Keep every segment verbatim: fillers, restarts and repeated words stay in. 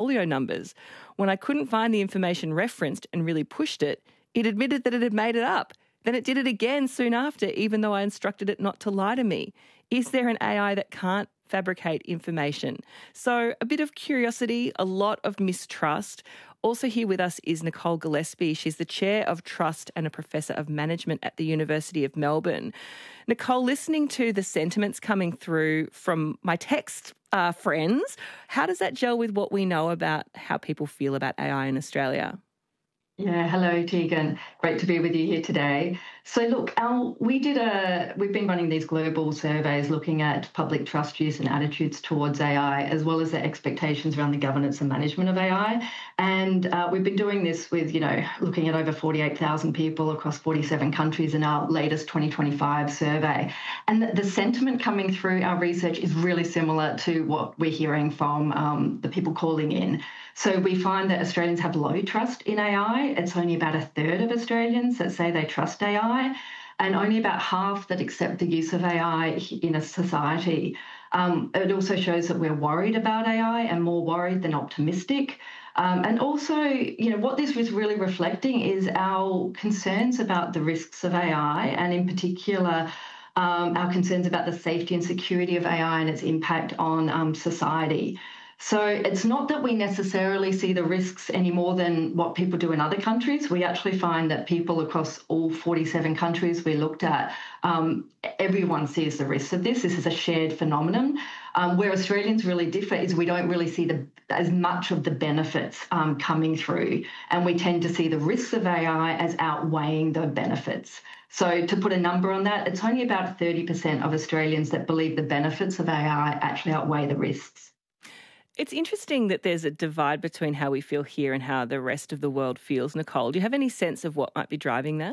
portfolio numbers. When I couldn't find the information referenced and really pushed it, it admitted that it had made it up. Then it did it again soon after, even though I instructed it not to lie to me. Is there an A I that can't fabricate information? So a bit of curiosity, a lot of mistrust. Also here with us is Nicole Gillespie. She's the Chair of Trust and a Professor of Management at the University of Melbourne. Nicole, listening to the sentiments coming through from my text uh, friends, how does that gel with what we know about how people feel about A I in Australia? Yeah, hello, Tegan. Great to be with you here today. So look, our, we did a, we've been running these global surveys looking at public trust use and attitudes towards A I, as well as the expectations around the governance and management of A I. And uh, we've been doing this with, you know, looking at over forty-eight thousand people across forty-seven countries in our latest twenty twenty-five survey. And the, the sentiment coming through our research is really similar to what we're hearing from um, the people calling in. So we find that Australians have low trust in A I. It's only about a third of Australians that say they trust A I, and only about half that accept the use of A I in a society. Um, it also shows that we're worried about A I and more worried than optimistic. Um, and also, you know, what this was really reflecting is our concerns about the risks of A I, and in particular, um, our concerns about the safety and security of A I and its impact on um, society. So it's not that we necessarily see the risks any more than what people do in other countries. We actually find that people across all forty-seven countries we looked at, um, everyone sees the risks of this. This is a shared phenomenon. Um, where Australians really differ is we don't really see the, as much of the benefits um, coming through, and we tend to see the risks of A I as outweighing the benefits. So to put a number on that, it's only about thirty percent of Australians that believe the benefits of A I actually outweigh the risks. It's interesting that there's a divide between how we feel here and how the rest of the world feels. Nicole, do you have any sense of what might be driving that?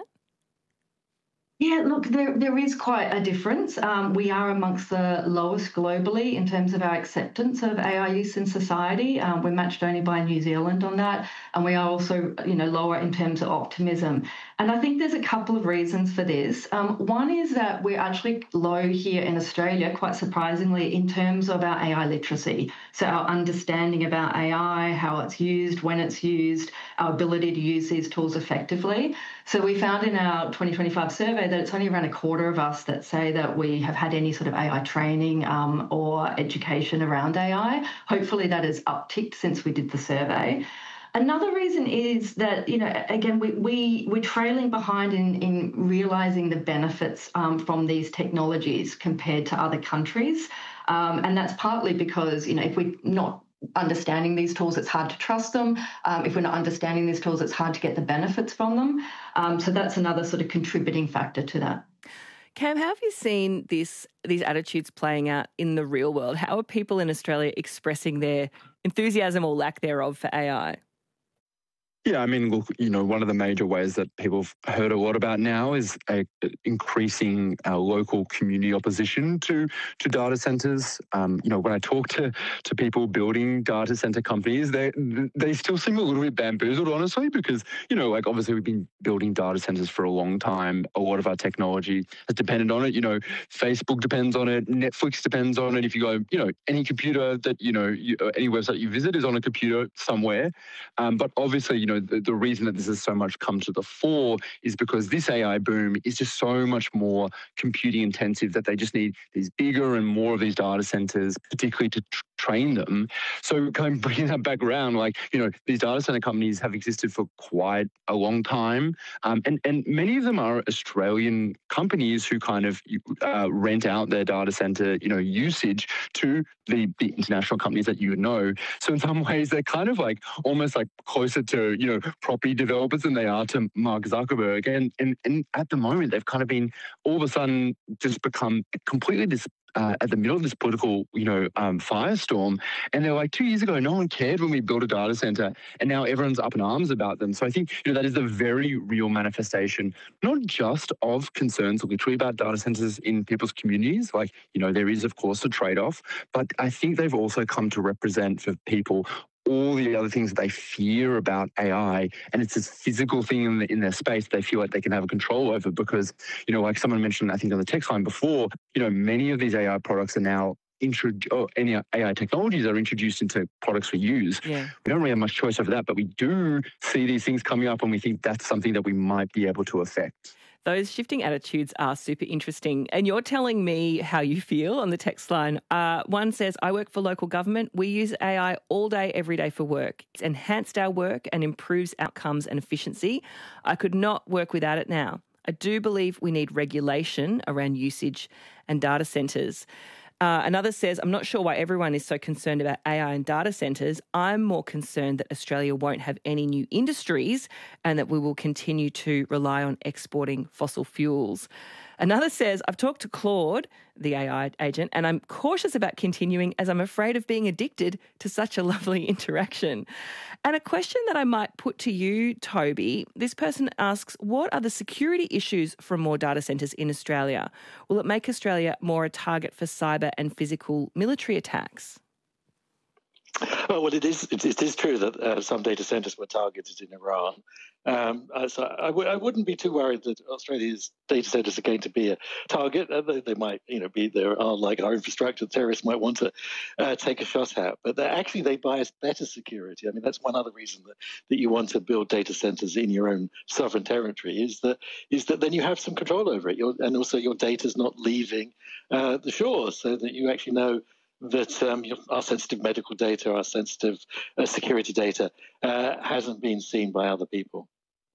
Yeah, look, there there is quite a difference. Um, we are amongst the lowest globally in terms of our acceptance of A I use in society. Um, we're matched only by New Zealand on that, and we are also, you know, lower in terms of optimism. And I think there's a couple of reasons for this. Um, one is that we're actually low here in Australia, quite surprisingly, in terms of our A I literacy. So our understanding about A I, how it's used, when it's used, our ability to use these tools effectively. So we found in our twenty twenty-five survey that it's only around a quarter of us that say that we have had any sort of A I training um, or education around A I. Hopefully that has upticked since we did the survey. Another reason is that, you know, again, we, we, we're trailing behind in, in realising the benefits um, from these technologies compared to other countries. Um, and that's partly because, you know, if we're not understanding these tools, it's hard to trust them. Um, if we're not understanding these tools, it's hard to get the benefits from them. Um, so that's another sort of contributing factor to that. Cam, how have you seen this, these attitudes playing out in the real world? How are people in Australia expressing their enthusiasm or lack thereof for A I? Yeah, I mean, look, you know, one of the major ways that people have heard a lot about now is a, increasing our local community opposition to to data centres. Um, you know, when I talk to to people building data centre companies, they they still seem a little bit bamboozled, honestly, because, you know, like obviously we've been building data centres for a long time. A lot of our technology has depended on it. You know, Facebook depends on it. Netflix depends on it. If you go, you know, any computer that, you know, you, any website you visit is on a computer somewhere. Um, but obviously, you know, The, the reason that this has so much come to the fore is because this A I boom is just so much more computing intensive that they just need these bigger and more of these data centers, particularly to tr- train them. So kind of bringing that back around, like, you know, these data center companies have existed for quite a long time. Um, and, and many of them are Australian companies who kind of uh, rent out their data center, you know, usage to the, the international companies that you would know. So in some ways, they're kind of like almost like closer to, you know, property developers than they are to Mark Zuckerberg. And, and, and at the moment, they've kind of been all of a sudden just become completely dis- uh, at the middle of this political, you know, um, firestorm. And they're like, two years ago, no one cared when we built a data center, and now everyone's up in arms about them. So I think, you know, that is the very real manifestation, not just of concerns literally about data centers in people's communities. Like, you know, there is, of course, a trade-off, but I think they've also come to represent for people all the other things that they fear about A I, and it's this physical thing in, the, in their space they feel like they can have a control over because, you know, like someone mentioned, I think on the text line before, you know, many of these A I products are now introduce or any A I technologies are introduced into products we use, Yeah. we don't really have much choice over that, but we do see these things coming up and we think that's something that we might be able to affect. Those shifting attitudes are super interesting. And you're telling me how you feel on the text line. Uh, one says, I work for local government. We use A I all day, every day for work. It's enhanced our work and improves outcomes and efficiency. I could not work without it now. I do believe we need regulation around usage and data centres. Uh, another says, I'm not sure why everyone is so concerned about A I and data centres. I'm more concerned that Australia won't have any new industries and that we will continue to rely on exporting fossil fuels. Another says, I've talked to Claude, the A I agent, and I'm cautious about continuing as I'm afraid of being addicted to such a lovely interaction. And a question that I might put to you, Toby, this person asks, what are the security issues from more data centres in Australia? Will it make Australia more a target for cyber and physical military attacks? Oh, well, it is it, it is true that uh, some data centres were targeted in Iran. Um, so I, w- I wouldn't be too worried that Australia's data centres are going to be a target. Uh, they, they might, you know, be there are like our infrastructure terrorists might want to uh, take a shot at. But actually, they buy us better security. I mean, that's one other reason that, that you want to build data centres in your own sovereign territory is that is that then you have some control over it, your, and also your data's not leaving uh, the shores, so that you actually know that um, your, our sensitive medical data, our sensitive uh, security data uh, hasn't been seen by other people.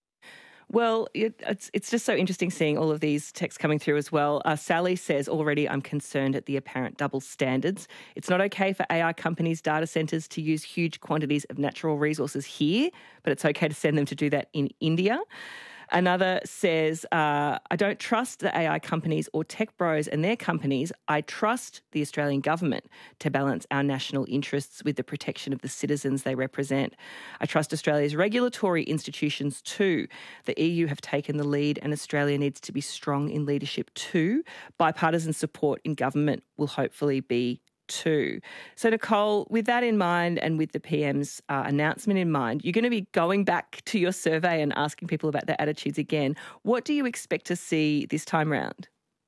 Well, it, it's it's just so interesting seeing all of these texts coming through as well. Uh, Sally says, already I'm concerned at the apparent double standards. It's not okay for A I companies, data centres to use huge quantities of natural resources here, but it's okay to send them to do that in India. Another says, uh, I don't trust the A I companies or tech bros and their companies. I trust the Australian government to balance our national interests with the protection of the citizens they represent. I trust Australia's regulatory institutions too. The E U have taken the lead and Australia needs to be strong in leadership too. Bipartisan support in government will hopefully be too. So, Nicole, with that in mind and with the P M's uh, announcement in mind, you're going to be going back to your survey and asking people about their attitudes again. What do you expect to see this time round?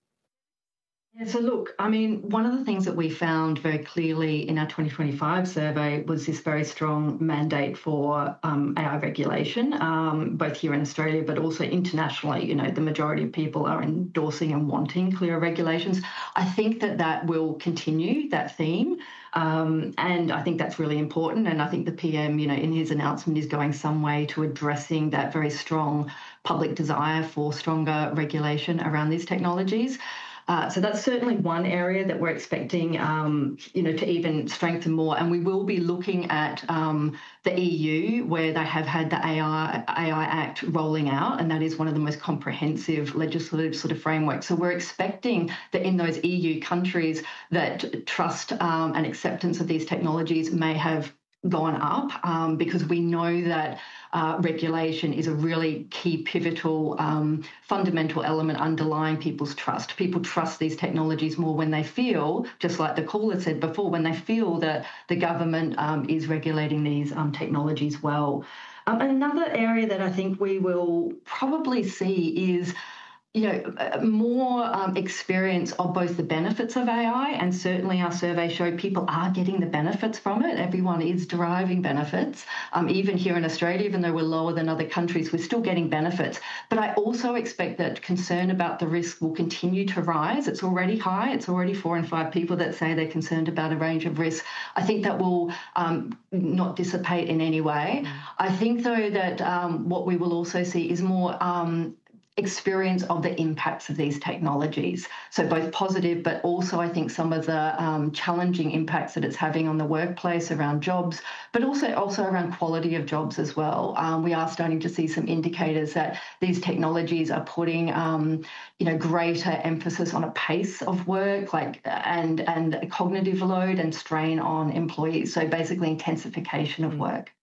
Yeah, so look, I mean, one of the things that we found very clearly in our twenty twenty-five survey was this very strong mandate for um, A I regulation, um, both here in Australia, but also internationally. You know, the majority of people are endorsing and wanting clearer regulations. I think that that will continue, that theme. Um, and I think that's really important. And I think the P M, you know, in his announcement is going some way to addressing that very strong public desire for stronger regulation around these technologies. Uh, so that's certainly one area that we're expecting, um, you know, to even strengthen more. And we will be looking at um, the E U, where they have had the A I, A I Act rolling out, and that is one of the most comprehensive legislative sort of frameworks. So we're expecting that in those E U countries that trust um, and acceptance of these technologies may have gone up um, because we know that uh, regulation is a really key pivotal um, fundamental element underlying people's trust. People trust these technologies more when they feel, just like the caller said before, when they feel that the government um, is regulating these um, technologies well. Um, another area that I think we will probably see is you know, more um, experience of both the benefits of A I, and certainly our survey showed people are getting the benefits from it. Everyone is deriving benefits. Um, even here in Australia, even though we're lower than other countries, we're still getting benefits. But I also expect that concern about the risk will continue to rise. It's already high. It's already four in five people that say they're concerned about a range of risks. I think that will um, not dissipate in any way. I think, though, that um, what we will also see is more um, experience of the impacts of these technologies. So both positive, but also I think some of the um, challenging impacts that it's having on the workplace around jobs, but also also around quality of jobs as well. Um, we are starting to see some indicators that these technologies are putting, um, you know, greater emphasis on a pace of work, like and and cognitive load and strain on employees. So basically intensification of work.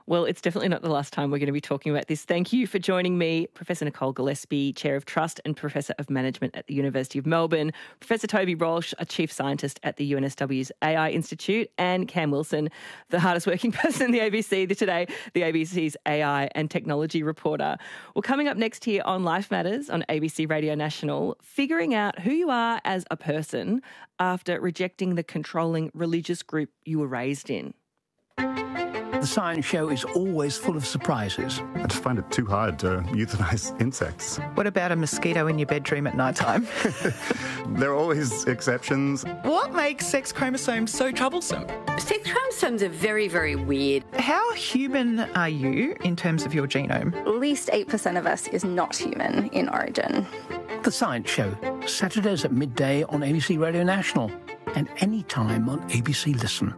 Well, it's definitely not the last time we're going to be talking about this. Thank you for joining me, Professor Nicole Gillespie, Chair of Trust and Professor of Management at the University of Melbourne, Professor Toby Walsh, a Chief Scientist at the U N S W's A I Institute, and Cam Wilson, the hardest working person in the A B C, the today, the A B C's A I and technology reporter. Well, coming up next here on Life Matters on A B C Radio National, figuring out who you are as a person after rejecting the controlling religious group you were raised in. The Science Show is always full of surprises. I just find it too hard to euthanize insects. What about a mosquito in your bedroom at night time? There are always exceptions. What makes sex chromosomes so troublesome? Sex chromosomes are very, very weird. How human are you in terms of your genome? At least eight percent of us is not human in origin. The Science Show, Saturdays at midday on A B C Radio National and any time on A B C Listen.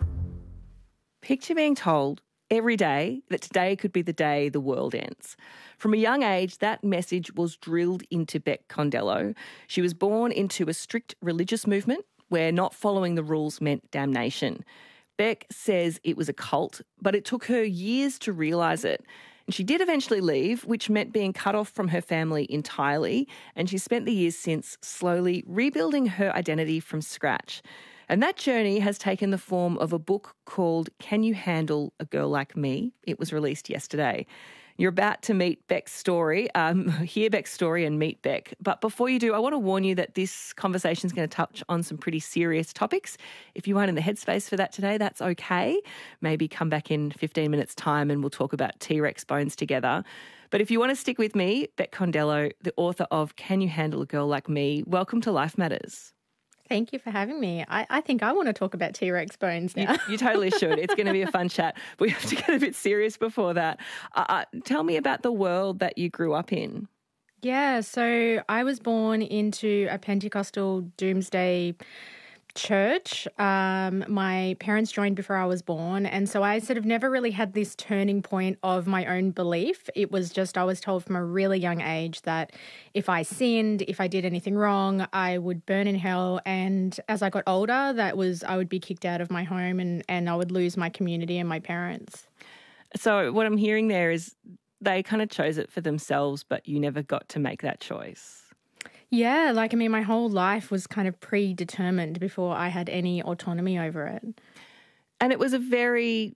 Picture being told every day that today could be the day the world ends. From a young age, that message was drilled into Beck Condello. She was born into a strict religious movement where not following the rules meant damnation. Beck says it was a cult, but it took her years to realise it. And she did eventually leave, which meant being cut off from her family entirely, and she spent the years since slowly rebuilding her identity from scratch. And that journey has taken the form of a book called Can You Handle a Girl Like Me? It was released yesterday. You're about to meet Beck's story, um, hear Beck's story and meet Beck. But before you do, I want to warn you that this conversation is going to touch on some pretty serious topics. If you aren't in the headspace for that today, that's okay. Maybe come back in fifteen minutes' time and we'll talk about T-Rex bones together. But if you want to stick with me, Beck Condello, the author of Can You Handle a Girl Like Me? Welcome to Life Matters. Thank you for having me. I, I think I want to talk about T-Rex bones now. You, you totally should. It's going to be a fun chat. We have to get a bit serious before that. Uh, uh, tell me about the world that you grew up in. Yeah, so I was born into a Pentecostal doomsday church. Um, my parents joined before I was born, and so I sort of never really had this turning point of my own belief. It was just I was told from a really young age that if I sinned, if I did anything wrong, I would burn in hell. And as I got older, that was I would be kicked out of my home and, and I would lose my community and my parents. So what I'm hearing there is they kind of chose it for themselves, but you never got to make that choice. Yeah, like, I mean, my whole life was kind of predetermined before I had any autonomy over it. And it was a very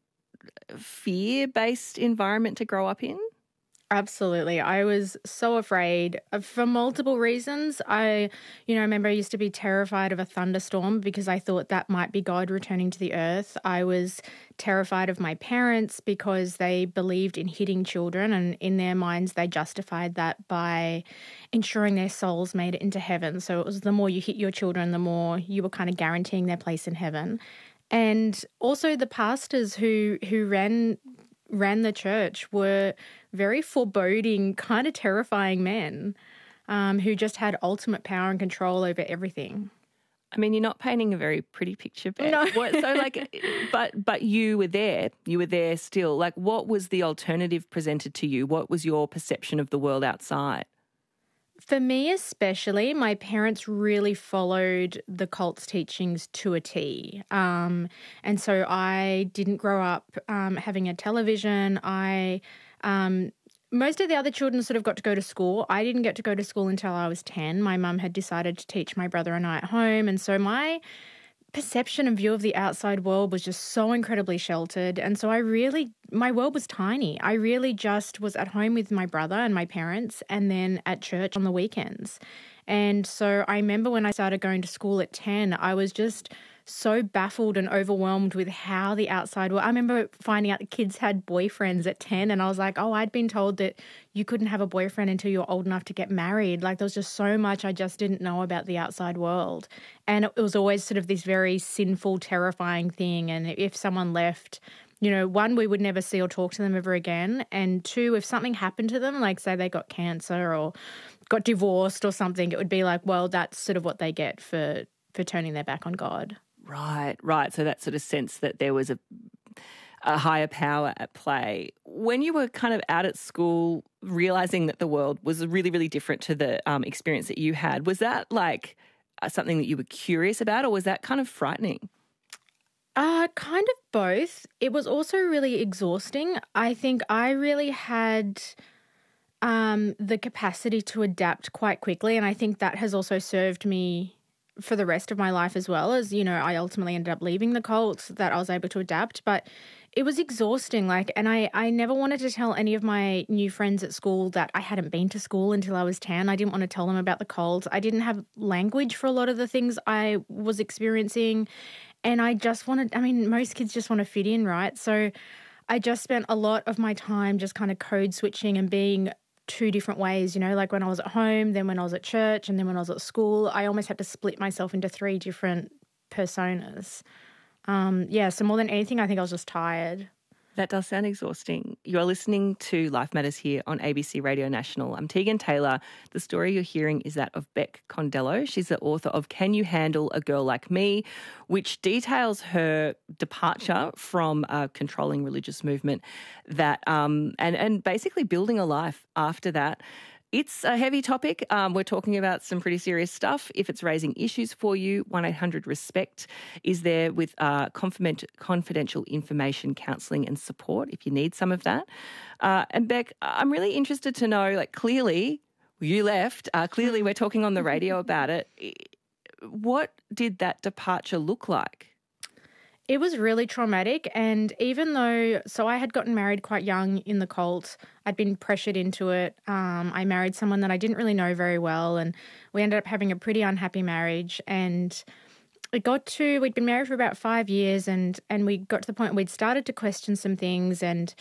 fear-based environment to grow up in? Absolutely. I was so afraid for multiple reasons. I, you know, I remember I used to be terrified of a thunderstorm because I thought that might be God returning to the earth. I was terrified of my parents because they believed in hitting children, and in their minds they justified that by ensuring their souls made it into heaven. So it was the more you hit your children, the more you were kind of guaranteeing their place in heaven. And also the pastors who who ran ran the church were very foreboding, kind of terrifying men um, who just had ultimate power and control over everything. I mean, you're not painting a very pretty picture, Beck. No. What, so, like, but but you were there. You were there still. Like, what was the alternative presented to you? What was your perception of the world outside? For me especially, my parents really followed the cult's teachings to a T. Um, and so I didn't grow up um, having a television. I um, most of the other children sort of got to go to school. I didn't get to go to school until I was ten. My mum had decided to teach my brother and I at home. And so my perception and view of the outside world was just so incredibly sheltered. And so I really, my world was tiny. I really just was at home with my brother and my parents and then at church on the weekends. And so I remember when I started going to school at ten, I was just so baffled and overwhelmed with how the outside world. I remember finding out that kids had boyfriends at ten, and I was like, oh, I'd been told that you couldn't have a boyfriend until you were old enough to get married. Like, there was just so much I just didn't know about the outside world. And it was always sort of this very sinful, terrifying thing. And if someone left, you know, one, we would never see or talk to them ever again. And two, if something happened to them, like say they got cancer or got divorced or something, it would be like, well, that's sort of what they get for, for turning their back on God. Right, right. So that sort of sense that there was a a higher power at play. When you were kind of out at school, realising that the world was really, really different to the um, experience that you had, was that like uh, something that you were curious about, or was that kind of frightening? Uh, kind of both. It was also really exhausting. I think I really had um, the capacity to adapt quite quickly, and I think that has also served me for the rest of my life as well. As, you know, I ultimately ended up leaving the cult, that I was able to adapt, but it was exhausting. Like, and I, I never wanted to tell any of my new friends at school that I hadn't been to school until I was ten. I didn't want to tell them about the cult. I didn't have language for a lot of the things I was experiencing. And I just wanted, I mean, most kids just want to fit in, right? So I just spent a lot of my time just kind of code switching and being two different ways, you know, like when I was at home, then when I was at church, and then when I was at school. I almost had to split myself into three different personas. Um, yeah, so more than anything, I think I was just tired. That does sound exhausting. You're listening to Life Matters here on A B C Radio National. I'm Tegan Taylor. The story you're hearing is that of Beck Condello. She's the author of Can You Handle a Girl Like Me?, which details her departure from a controlling religious movement that um, and, and basically building a life after that. It's a heavy topic. Um, we're talking about some pretty serious stuff. If it's raising issues for you, one eight hundred RESPECT is there with uh, confidential information, counselling and support if you need some of that. Uh, and Beck, I'm really interested to know, like, clearly you left. Uh, clearly we're talking on the radio about it. What did that departure look like? It was really traumatic, and even though, so I had gotten married quite young in the cult, I'd been pressured into it. Um, I married someone that I didn't really know very well, and we ended up having a pretty unhappy marriage. And it got to, we'd been married for about five years, and and we got to the point where we'd started to question some things, and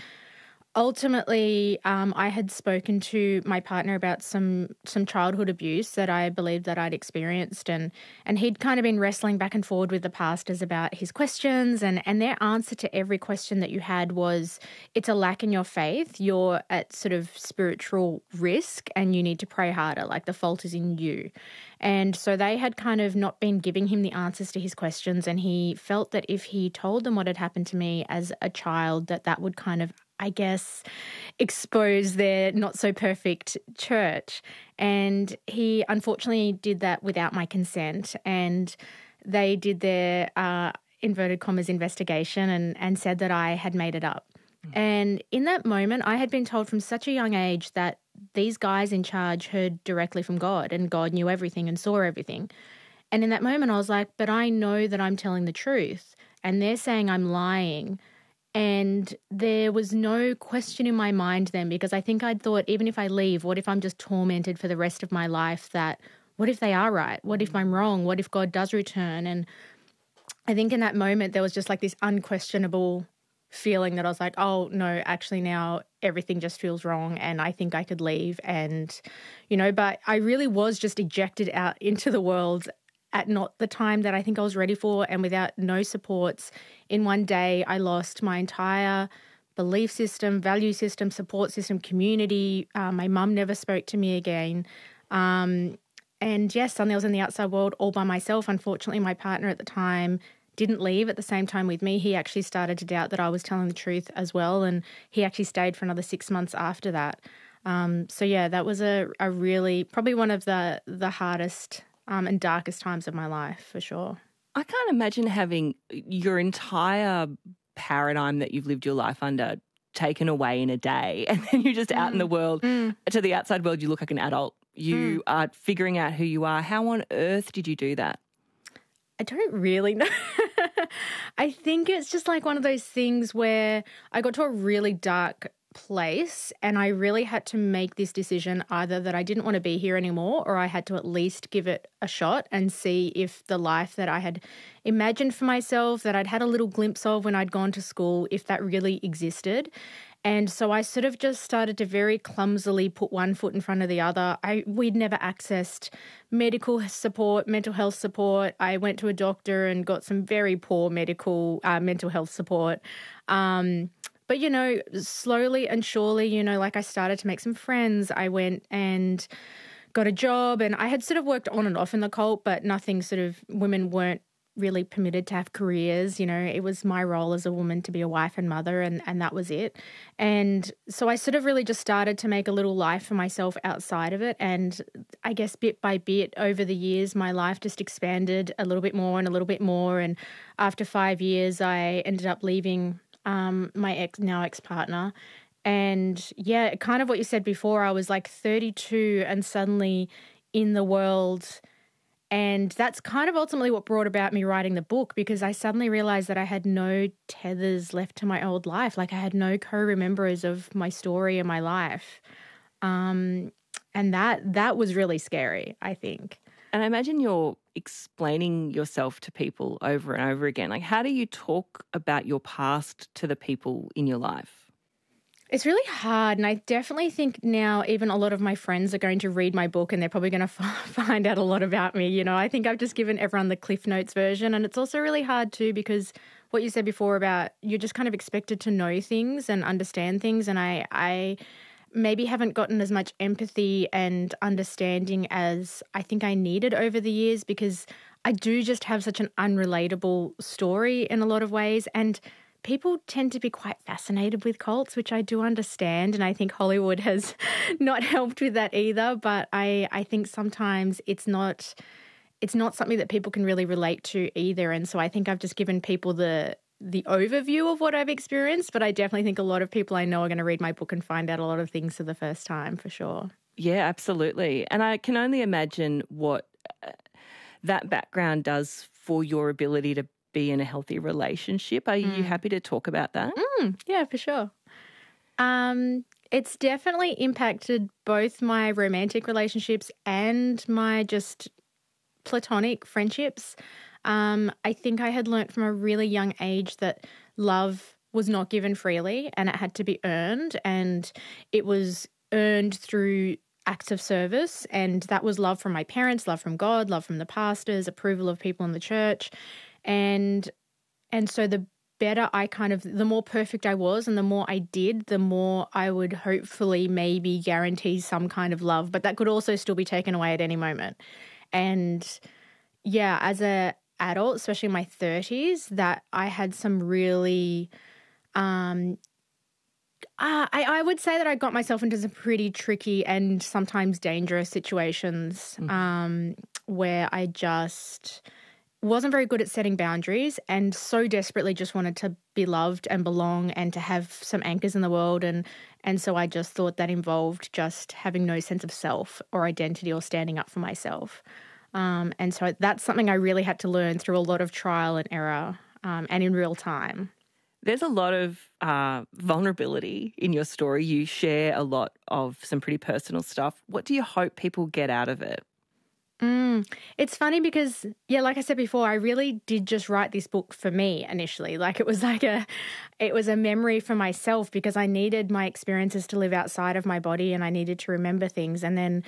ultimately, um, I had spoken to my partner about some some childhood abuse that I believed that I'd experienced, and and he'd kind of been wrestling back and forward with the pastors about his questions, and, and their answer to every question that you had was, it's a lack in your faith, you're at sort of spiritual risk, and you need to pray harder, like the fault is in you. And so they had kind of not been giving him the answers to his questions, and he felt that if he told them what had happened to me as a child, that that would kind of, I guess, expose their not so perfect church. And he unfortunately did that without my consent. And they did their uh, inverted commas investigation and, and said that I had made it up. Mm. And in that moment, I had been told from such a young age that these guys in charge heard directly from God, and God knew everything and saw everything. And in that moment, I was like, but I know that I'm telling the truth, and they're saying I'm lying. And there was no question in my mind then, because I think I'd thought, even if I leave, what if I'm just tormented for the rest of my life? That what if they are right? What if I'm wrong? What if God does return? And I think in that moment, there was just like this unquestionable feeling that I was like, oh, no, actually now everything just feels wrong and I think I could leave. And, you know, but I really was just ejected out into the world at not the time that I think I was ready for, and without no supports. In one day, I lost my entire belief system, value system, support system, community. Uh, my mum never spoke to me again. Um, and yes, suddenly I was in the outside world all by myself. Unfortunately, my partner at the time didn't leave at the same time with me. He actually started to doubt that I was telling the truth as well, and he actually stayed for another six months after that. Um, so yeah, that was a, a really, probably one of the, the hardest Um, and darkest times of my life, for sure. I can't imagine having your entire paradigm that you've lived your life under taken away in a day, and then you're just out mm. in the world. Mm. To the outside world, you look like an adult. You mm. are figuring out who you are. How on earth did you do that? I don't really know. I think it's just like one of those things where I got to a really dark place, and I really had to make this decision, either that I didn't want to be here anymore, or I had to at least give it a shot and see if the life that I had imagined for myself, that I'd had a little glimpse of when I'd gone to school, if that really existed. And so I sort of just started to very clumsily put one foot in front of the other. I we'd never accessed medical support, mental health support. I went to a doctor and got some very poor medical uh, mental health support. Um, but, you know, slowly and surely, you know, like I started to make some friends. I went and got a job, and I had sort of worked on and off in the cult, but nothing sort of, women weren't really permitted to have careers. You know, it was my role as a woman to be a wife and mother, and, and that was it. And so I sort of really just started to make a little life for myself outside of it. And I guess bit by bit over the years, my life just expanded a little bit more and a little bit more. And after five years, I ended up leaving um, my ex, now ex-partner. And yeah, kind of what you said before, I was like thirty-two and suddenly in the world. And that's kind of ultimately what brought about me writing the book, because I suddenly realized that I had no tethers left to my old life. Like I had no co-rememberers of my story and my life. Um, and that that was really scary, I think. And I imagine you're explaining yourself to people over and over again. Like, how do you talk about your past to the people in your life? It's really hard, and I definitely think now even a lot of my friends are going to read my book and they're probably going to f- find out a lot about me. You know, I think I've just given everyone the Cliff Notes version, and it's also really hard too because what you said before about you're just kind of expected to know things and understand things, and I, I maybe haven't gotten as much empathy and understanding as I think I needed over the years, because I do just have such an unrelatable story in a lot of ways, and people tend to be quite fascinated with cults, which I do understand, and I think Hollywood has not helped with that either. But I, I think sometimes it's not it's not something that people can really relate to either. And so I think I've just given people the the overview of what I've experienced, but I definitely think a lot of people I know are going to read my book and find out a lot of things for the first time, for sure. Yeah, absolutely. And I can only imagine what uh, that background does for your ability to be in a healthy relationship. Are mm. you happy to talk about that? Mm, yeah, for sure. Um, it's definitely impacted both my romantic relationships and my just platonic friendships. Um, I think I had learnt from a really young age that love was not given freely and it had to be earned, and it was earned through acts of service, and that was love from my parents, love from God, love from the pastors, approval of people in the church. And and so the better I kind of, the more perfect I was and the more I did, the more I would hopefully maybe guarantee some kind of love, but that could also still be taken away at any moment. And yeah, as a adult, especially in my thirties, that I had some really, um, uh, I, I would say that I got myself into some pretty tricky and sometimes dangerous situations mm-hmm. um, where I just wasn't very good at setting boundaries and so desperately just wanted to be loved and belong and to have some anchors in the world. And, and so I just thought that involved just having no sense of self or identity or standing up for myself. Um, and so that's something I really had to learn through a lot of trial and error um, and in real time. There's a lot of uh, vulnerability in your story. You share a lot of some pretty personal stuff. What do you hope people get out of it? Mm, it's funny because, yeah, like I said before, I really did just write this book for me initially. Like it was like a, it was a memory for myself because I needed my experiences to live outside of my body and I needed to remember things. And then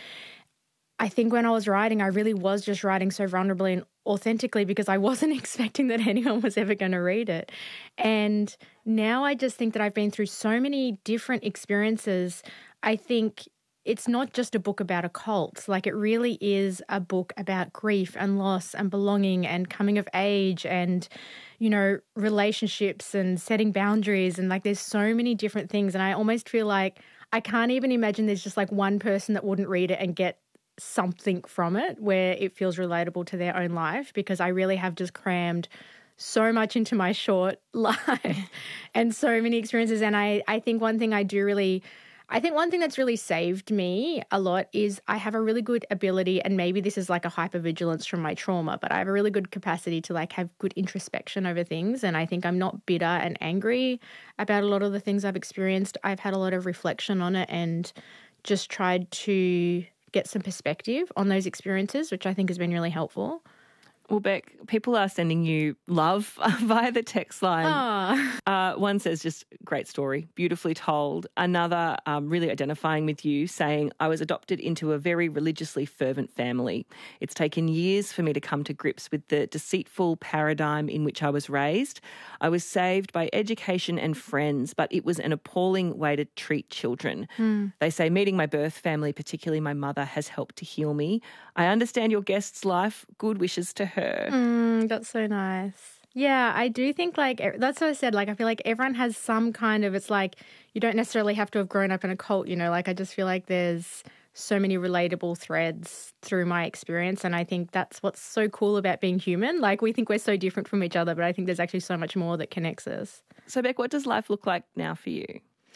I think when I was writing, I really was just writing so vulnerably and authentically because I wasn't expecting that anyone was ever going to read it. And now I just think that I've been through so many different experiences. I think it's not just a book about a cult. Like it really is a book about grief and loss and belonging and coming of age and, you know, relationships and setting boundaries. And like there's so many different things. And I almost feel like I can't even imagine there's just like one person that wouldn't read it and get something from it where it feels relatable to their own life, because I really have just crammed so much into my short life and so many experiences. And I, I think one thing I do really, I think one thing that's really saved me a lot is I have a really good ability, and maybe this is like a hypervigilance from my trauma, but I have a really good capacity to like have good introspection over things. And I think I'm not bitter and angry about a lot of the things I've experienced. I've had a lot of reflection on it and just tried to get some perspective on those experiences, which I think has been really helpful. Well, Beck, people are sending you love via the text line. Uh, one says just great story, beautifully told. Another um, really identifying with you, saying, I was adopted into a very religiously fervent family. It's taken years for me to come to grips with the deceitful paradigm in which I was raised. I was saved by education and friends, but it was an appalling way to treat children. Mm. They say meeting my birth family, particularly my mother, has helped to heal me. I understand your guest's life. Good wishes to her. her. Mm, that's so nice. Yeah, I do think like, that's what I said, like I feel like everyone has some kind of, it's like you don't necessarily have to have grown up in a cult, you know, like I just feel like there's so many relatable threads through my experience, and I think that's what's so cool about being human. Like we think we're so different from each other, but I think there's actually so much more that connects us. So Beck, what does life look like now for you?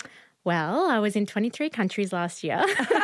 Well, I was in twenty-three countries last year.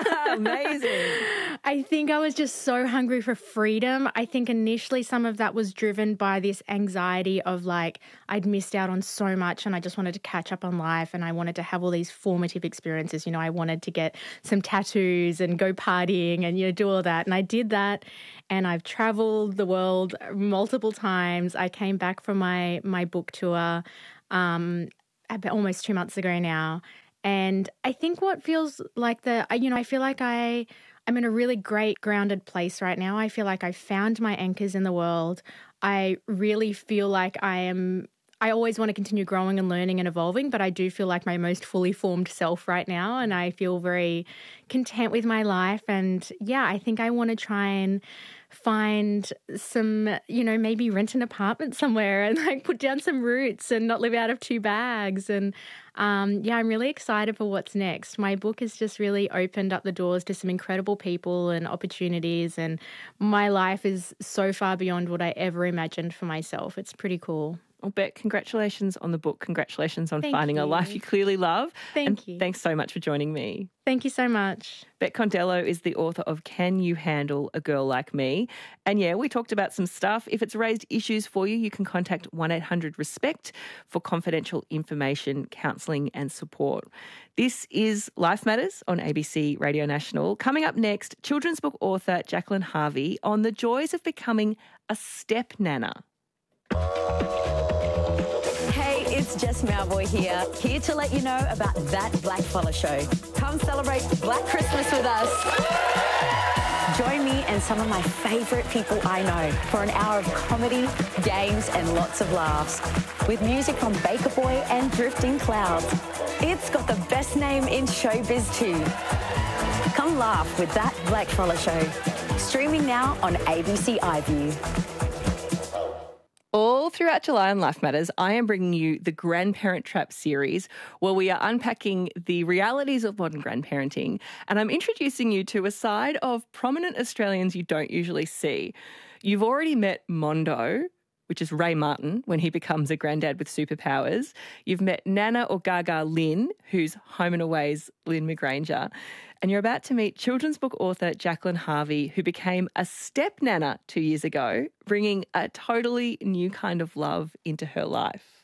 Amazing. I think I was just so hungry for freedom. I think initially some of that was driven by this anxiety of like I'd missed out on so much and I just wanted to catch up on life and I wanted to have all these formative experiences. You know, I wanted to get some tattoos and go partying and, you know, do all that. And I did that and I've traveled the world multiple times. I came back from my, my book tour um, almost two months ago now. And I think what feels like the, you know, I feel like I, I'm in a really great grounded place right now. I feel like I've found my anchors in the world. I really feel like I am, I always want to continue growing and learning and evolving, but I do feel like my most fully formed self right now. And I feel very content with my life. And yeah, I think I want to try and find some, you know, maybe rent an apartment somewhere and like put down some roots and not live out of two bags. And um, yeah, I'm really excited for what's next. My book has just really opened up the doors to some incredible people and opportunities. And my life is so far beyond what I ever imagined for myself. It's pretty cool. Well, Beck, congratulations on the book. Congratulations on Thank finding you. a life you clearly love. Thank and you. Thanks so much for joining me. Thank you so much. Beck Condello is the author of Can You Handle a Girl Like Me? And yeah, we talked about some stuff. If it's raised issues for you, you can contact one eight hundred RESPECT for confidential information, counselling and support. This is Life Matters on A B C Radio National. Coming up next, children's book author Jacqueline Harvey on the joys of becoming a step nana. It's Jess Mauboy here, here to let you know about That Blackfella Show. Come celebrate Black Christmas with us. Join me and some of my favourite people I know for an hour of comedy, games and lots of laughs. With music from Baker Boy and Drifting Clouds. It's got the best name in showbiz too. Come laugh with That Blackfella Show. Streaming now on A B C iView. All throughout July on Life Matters, I am bringing you the Grandparent Trap series, where we are unpacking the realities of modern grandparenting, and I'm introducing you to a side of prominent Australians you don't usually see. You've already met Mondo, which is Ray Martin, when he becomes a granddad with superpowers. You've met Nana or Gaga Lynn, who's Home and Away's Lynn McGranger. And you're about to meet children's book author Jacqueline Harvey, who became a step nana two years ago, bringing a totally new kind of love into her life.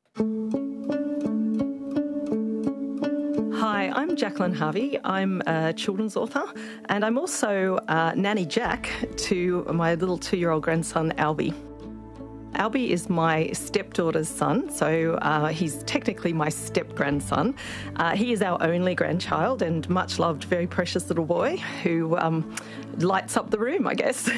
Hi, I'm Jacqueline Harvey. I'm a children's author, and I'm also uh, Nanny Jack to my little two-year-old grandson, Albie. Albie is my stepdaughter's son, so uh, he's technically my step-grandson. Uh, he is our only grandchild and much-loved, very precious little boy who um, lights up the room, I guess.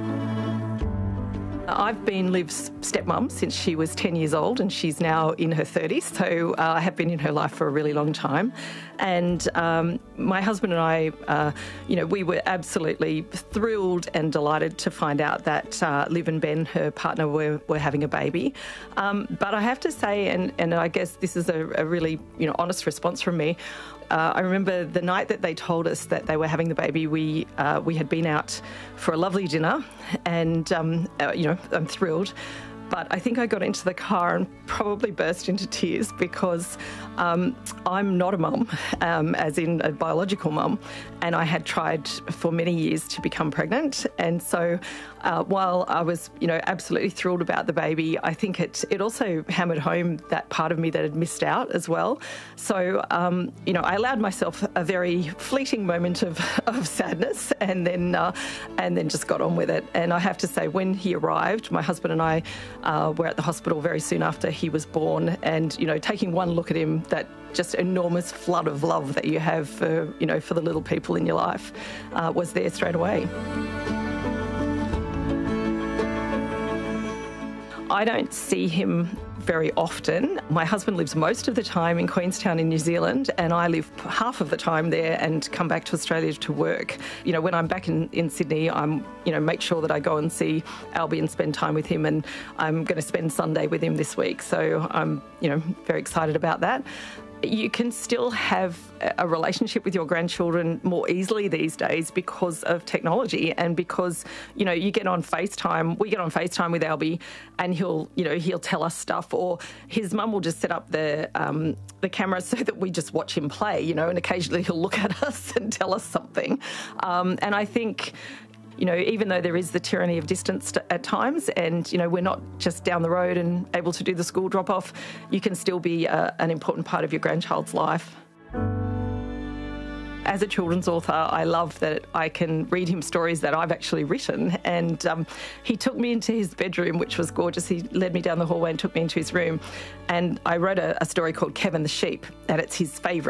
I've been Liv's stepmum since she was ten years old, and she's now in her thirties, so uh, I have been in her life for a really long time. And um, my husband and I, uh, you know, we were absolutely thrilled and delighted to find out that uh, Liv and Ben, her partner, were, were having a baby. Um, but I have to say, and, and I guess this is a, a really, you know, honest response from me, Uh, I remember the night that they told us that they were having the baby, we uh, we had been out for a lovely dinner, and, um, uh, you know, I'm thrilled. But I think I got into the car and probably burst into tears because um, I'm not a mum, um, as in a biological mum, and I had tried for many years to become pregnant. And so uh, while I was, you know, absolutely thrilled about the baby, I think it it also hammered home that part of me that had missed out as well. So, um, you know, I allowed myself a very fleeting moment of, of sadness, and then uh, and then just got on with it. And I have to say, when he arrived, my husband and I Uh, were at the hospital very soon after he was born, and, you know, taking one look at him, that just enormous flood of love that you have for, you know, for the little people in your life uh, was there straight away. I don't see him very often. My husband lives most of the time in Queenstown in New Zealand, and I live half of the time there and come back to Australia to work. You know, when I'm back in, in Sydney, I'm, you know, make sure that I go and see Albie and spend time with him, and I'm going to spend Sunday with him this week. So I'm, you know, very excited about that. You can still have a relationship with your grandchildren more easily these days because of technology and because, you know, you get on FaceTime, we get on FaceTime with Albie and he'll, you know, he'll tell us stuff, or his mum will just set up the um, the camera so that we just watch him play, you know, and occasionally he'll look at us and tell us something. Um, and I think, you know, even though there is the tyranny of distance at times and, you know, we're not just down the road and able to do the school drop-off, you can still be uh, an important part of your grandchild's life. As a children's author, I love that I can read him stories that I've actually written. And um, he took me into his bedroom, which was gorgeous. He led me down the hallway and took me into his room. And I wrote a, a story called Kevin the Sheep, and it's his favourite.